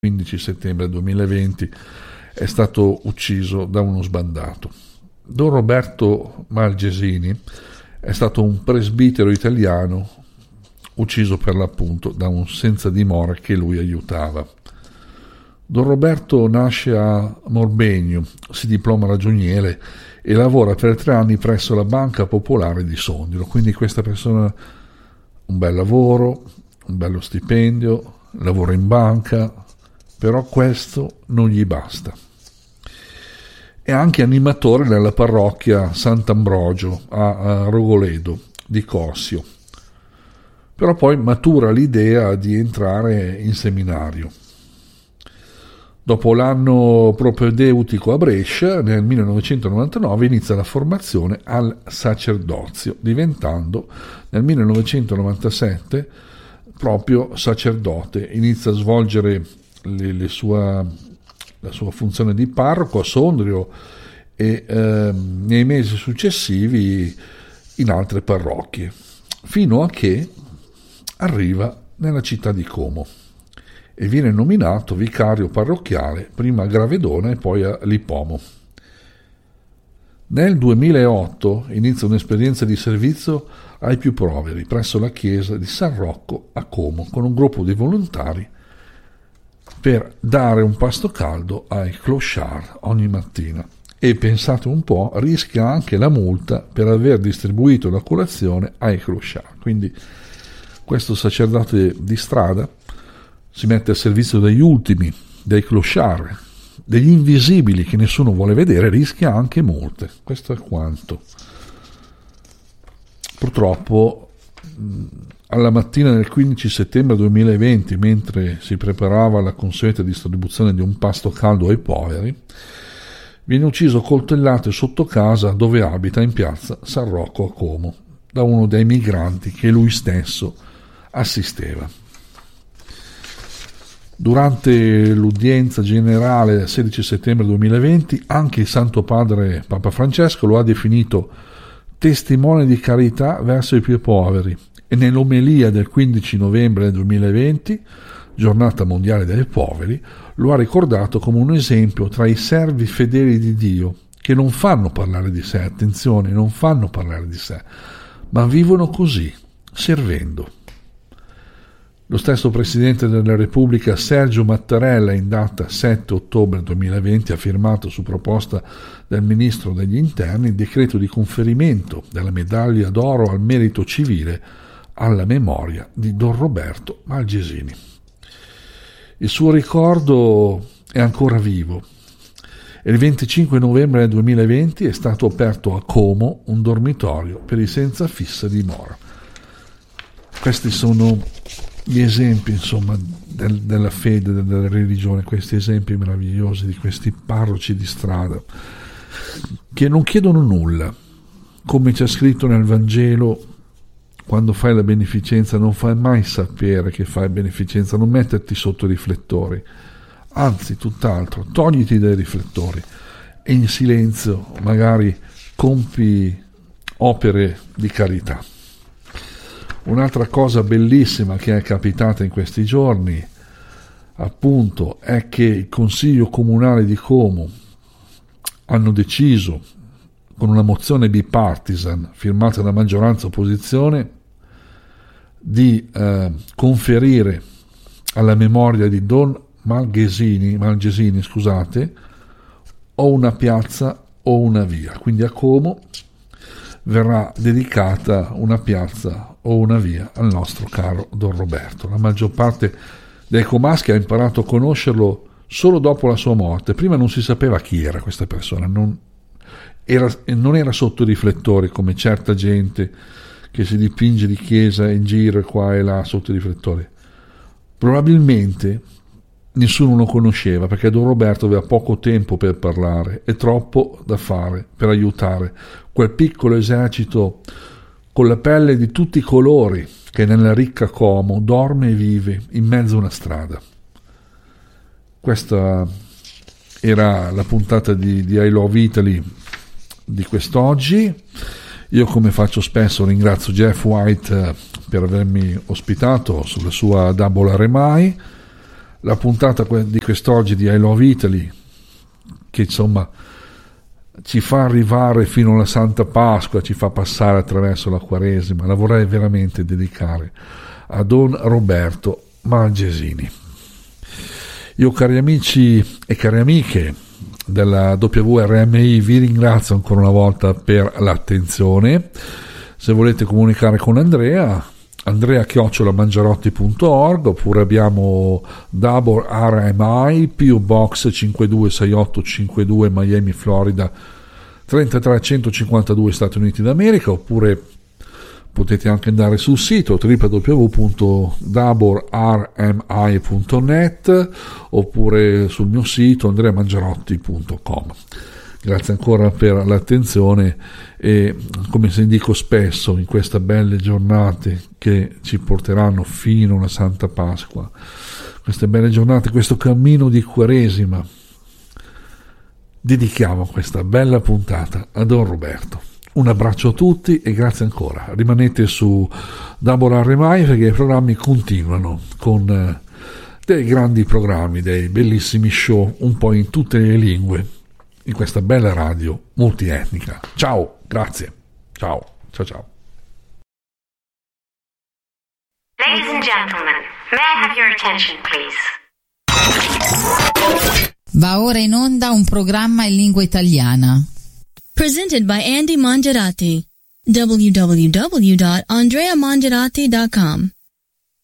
15 settembre 2020 è stato ucciso da uno sbandato. Don Roberto Malgesini è stato un presbitero italiano ucciso per l'appunto da un senza dimora che lui aiutava. Don Roberto nasce a Morbegno, si diploma ragioniere e lavora per 3 anni presso la Banca Popolare di Sondrio. Quindi questa persona, un bel lavoro, un bello stipendio, lavora in banca, però questo non gli basta. È anche animatore nella parrocchia Sant'Ambrogio a Rogoledo di Cossio, però poi matura l'idea di entrare in seminario. Dopo l'anno propedeutico a Brescia, nel 1999 inizia la formazione al sacerdozio, diventando nel 1997 proprio sacerdote. Inizia a svolgere la sua funzione di parroco a Sondrio e nei mesi successivi in altre parrocchie, fino a che arriva nella città di Como e viene nominato vicario parrocchiale prima a Gravedona e poi a Lipomo. Nel 2008 inizia un'esperienza di servizio ai più poveri presso la chiesa di San Rocco a Como con un gruppo di volontari per dare un pasto caldo ai clochard ogni mattina. E pensate un po', rischia anche la multa per aver distribuito la colazione ai clochard. Quindi questo sacerdote di strada si mette a servizio degli ultimi, dei clochard, degli invisibili che nessuno vuole vedere, rischia anche multe. Questo è quanto. Purtroppo alla mattina del 15 settembre 2020, mentre si preparava la consueta distribuzione di un pasto caldo ai poveri, viene ucciso coltellato sotto casa dove abita in piazza San Rocco a Como da uno dei migranti che lui stesso assisteva. Durante l'udienza generale del 16 settembre 2020 anche il Santo Padre Papa Francesco lo ha definito testimone di carità verso i più poveri e nell'omelia del 15 novembre 2020, giornata mondiale dei poveri, lo ha ricordato come un esempio tra i servi fedeli di Dio che non fanno parlare di sé, attenzione, non fanno parlare di sé, ma vivono così, servendo. Lo stesso Presidente della Repubblica Sergio Mattarella in data 7 ottobre 2020 ha firmato su proposta del Ministro degli Interni il decreto di conferimento della medaglia d'oro al merito civile alla memoria di Don Roberto Malgesini. Il suo ricordo è ancora vivo e il 25 novembre 2020 è stato aperto a Como un dormitorio per i senza fissa dimora. Questi sono gli esempi, insomma, della fede, della religione, questi esempi meravigliosi di questi parroci di strada che non chiedono nulla, come c'è scritto nel Vangelo. Quando fai la beneficenza non fai mai sapere che fai beneficenza, non metterti sotto i riflettori, anzi tutt'altro, togliti dai riflettori e in silenzio magari compi opere di carità. Un'altra cosa bellissima che è capitata in questi giorni appunto è che il Consiglio Comunale di Como hanno deciso con una mozione bipartisan firmata da maggioranza e opposizione di conferire alla memoria di Don Malgesini, o una piazza o una via. Quindi a Como verrà dedicata una piazza o una via al nostro caro Don Roberto. La maggior parte dei comaschi ha imparato a conoscerlo solo dopo la sua morte. Prima non si sapeva chi era questa persona, non era sotto i riflettori come certa gente che si dipinge di chiesa in giro qua e là sotto i riflettori. Probabilmente nessuno lo conosceva perché Don Roberto aveva poco tempo per parlare e troppo da fare per aiutare quel piccolo esercito con la pelle di tutti i colori che nella ricca Como dorme e vive in mezzo a una strada. Questa era la puntata di I Love Italy di quest'oggi. Io, come faccio spesso, ringrazio Jeff White per avermi ospitato sulla sua Double RMI. la puntata di quest'oggi di I Love Italy, che insomma ci fa arrivare fino alla Santa Pasqua, ci fa passare attraverso la Quaresima, la vorrei veramente dedicare a Don Roberto Malgesini. Io, cari amici e cari amiche della WRMI, vi ringrazio ancora una volta per l'attenzione. Se volete comunicare con Andrea@mangiarotti.org, oppure abbiamo Double RMI, PO Box 526852, Miami, Florida 33152, Stati Uniti d'America, oppure potete anche andare sul sito www.double-rmi.net, oppure sul mio sito andreamangiarotti.com. Grazie ancora per l'attenzione e, come se dico spesso, in queste belle giornate che ci porteranno fino alla Santa Pasqua, queste belle giornate, questo cammino di Quaresima, dedichiamo questa bella puntata a Don Roberto. Un abbraccio a tutti e grazie ancora. Rimanete su Double RMI perché i programmi continuano con dei grandi programmi, dei bellissimi show un po' in tutte le lingue in questa bella radio multietnica. Ciao, grazie. Ciao, ciao, ciao. Ladies and gentlemen, may I have your attention, please? Va ora in onda un programma in lingua italiana. Presented by Andy Mangiarotti. www.andreamangiarotti.com